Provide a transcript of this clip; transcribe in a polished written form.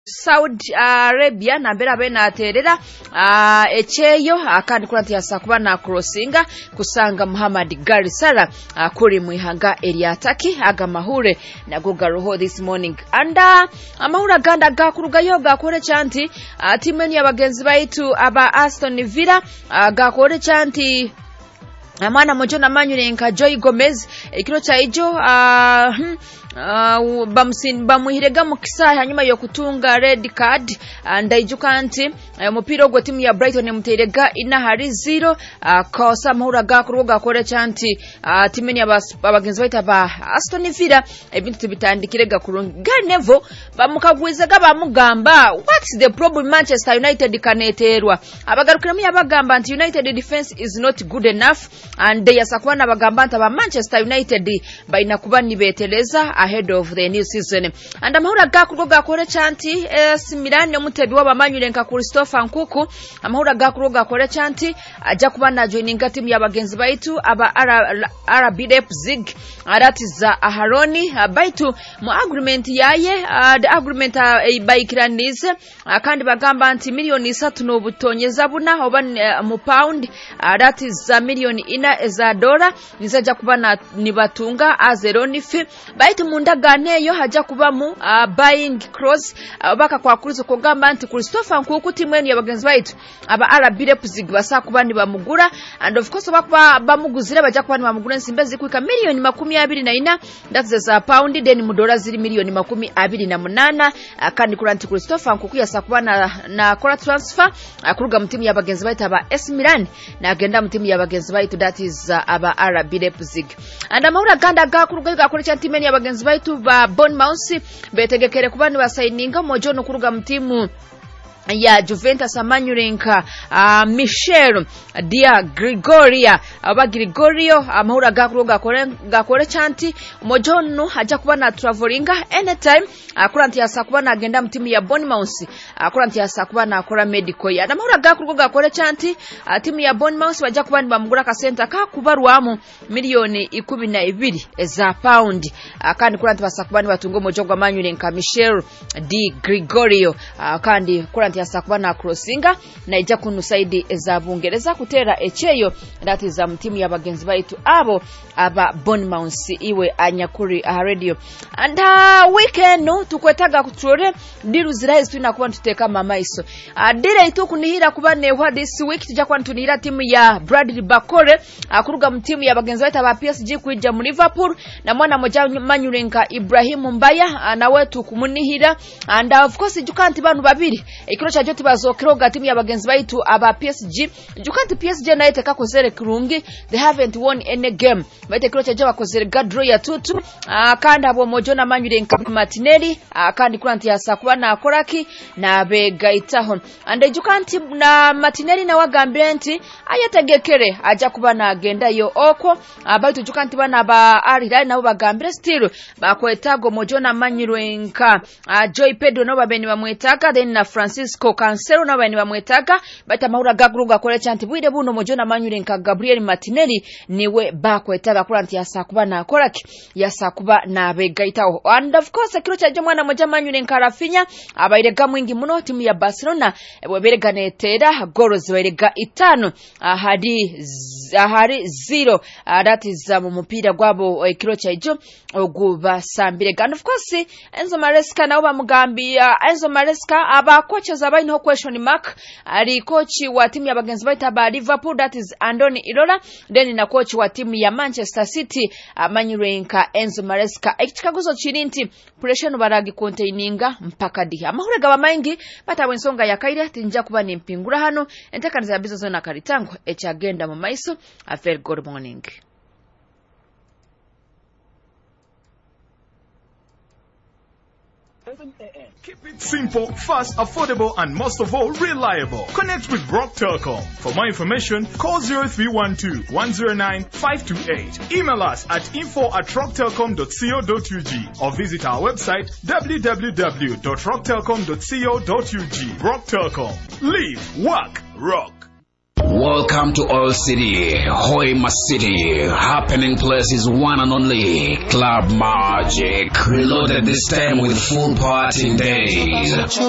Saudi Arabia na mbera bena aterera echeyo akandi kuranti yasakuba na crossinga kusanga Muhammad Garisara kuri muihanga Eliataki agamahure nago garoho this morning anda amahura ganda gakuruga yoga kore chanti timeni abagenzi baitu aba Aston Villa gakore chanti amana mojona manyurenka Joy Gomez ikiro cha ijo bamuhirega mu kisaha hanyuma yo kutunga red card ndaijukanti umupira ogwo timu ya Brighton muterega inahari 0 kosa mahura gakuruga kore chanti timeni abagenzi baita ba Aston Villa ebintu tibitandikire gakurunga Nevo bamukagwizaga bamugamba what's the problem Manchester United kaneterwa abagarukira mu yabagamba anti United defense is not good enough and they yasakwana bagamba anta ba Manchester United baina kubani beteleza ahead of the new season and amahura gakuruga kore chanti Milan omutedi wa bamanyulenka Christopher Nkuku amahura gakuruga kore chanti aja kubana joininga timu yabagenzi baitu aba RB Leipzig aratiza aharoni baitu mu agreement yaye the agreement baikiranize kandi bagamba anti milioni 3 no butonyeza buna oba mu pound aratiza milioni 4 za dola nizaja kubana nibatunga azeroni fi baitu mundagane yo haja kuba mu buying cross baka kwa kurizo kugamba anti Christopher Nkuku timweni yabagenzi baitu aba RB Leipzig basa kubani bamugura and of course bakuba bamuguzire baja kubani bamugura nsimbezi kwika milioni 24 that's za pound then mu dola ziri milioni 28 kandi kuranti Christopher Nkuku yasakubana na kora transfer akuruga mutimu yabagenzi baitu aba AS Milan na agenda mutimu yabagenzi baitu that is aba RB Leipzig and amahura ganda gakuruga gakora chantimeni yabagenzi baitu ba Bournemouth betegekere kubani basaininga mojono kuruga mtimu ya Juventus amanyurenka Michel dia Gregoria aba Gregorio amahura gakuruga gakore chanti mojono haja kubana travelinga anytime akuranti yasakubana agenda mtimu ya Bournemouth akuranti yasakubana akora medical ya amahura gakuruga gakore chanti timu ya Bournemouth baja kubani bamugura ka center ka kubarwamu milioni 12 za pound kandi kuranti basakubani batungo mojogo amanyurenka Michel di Gregorio kandi kuranti yasakubana crossinga na ija kunusaidi za Bungereza kutera echeyo that is mtimu ya bagenzi baitu abo aba Bournemouth iwe anyakuri radio and weekend no tukwetaga kuture diru ziraizi tunakuwa tuteka mamaiso dire itu kunihira kubane wa this week tujja kwa tunihira timu ya Bradley Bakore akuruga mtimu ya bagenzi baitu aba PSG kuija mu Liverpool na mwana moja manyurenka Ibrahim Mbaya na wetu kumunihira and of course jukanti bantu babiri ikiro cha joti bazokiroga timu ya bagenzi baitu aba PSG jukanti PSG na iteka kozere kurungi they haven't won any game baite ikiro cha jaba kozere draw ya 2 kandi abo mojona manyurenka Martinelli kandi kuranti yasakuba na koraki na begaitaho ande jukanti na Martinelli na wagambenti ayategekere aja kuba na agenda yo oko abaitu jukanti bana ba Al-Hilal nabo bagambire still bakwetago mojona manyurenka Joy Pedro nabo beni bamwetaka then na Francisco Cancelo nabo beni bamwetaka baita mahura gakuruga kore chanti bwide buno mojona manyurenka Gabriel Martinelli niwe bakwetaga kuranti yasakuba na koraki yasakuba na begaitaho and of course kiro cha mwana moja manyurenka Rafinha abairega mwingi muno timu ya Barcelona ebeberega netera goro ziberega 5 ahari 0 that is mu mupira gwabo kiro cha ijo ogubasambire and of course Enzo Maresca nabo bamugambia Enzo Maresca aba coaches abayi no question mark ali coach wa timu ya bagenzi baita ba Liverpool that is Andoni Irola then na coach wa timu ya Manchester City amanyurenka Enzo Maresca ekikaguzo chirinti pressure baragi containinga mpaka di amahura gaba maingi bata wensonga yakaira tinja kuba ni mpingura hano entekaniza bizo zona karitango echagenda mu maiso a very good morning. Keep it simple, fast, affordable, and most of all, reliable. Connect with Rock Telecom. For more information, call 0312-109-528. Email us at info@rocktelecom.co.ug or visit our website www.rocktelecom.co.ug. Rock Telecom. Live, work, rock. Welcome to Oil City, Hoima City. Happening place is one and only Club Magic. Reloaded this time with full party days.